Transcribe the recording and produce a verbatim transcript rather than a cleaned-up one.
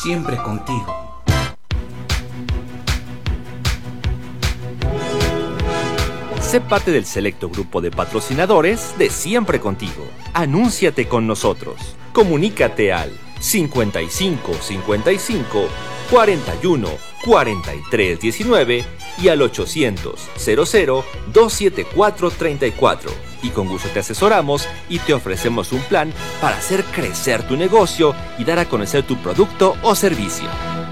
Siempre contigo. Sé parte del selecto grupo de patrocinadores de Siempre Contigo. Anúnciate con nosotros. Comunícate al cincuenta y cinco cincuenta y cinco cuarenta y uno cuarenta y tres diecinueve y al ochocientos cero cero dos siete cuatro treinta y cuatro. Y con gusto te asesoramos y te ofrecemos un plan para hacer crecer tu negocio y dar a conocer tu producto o servicio.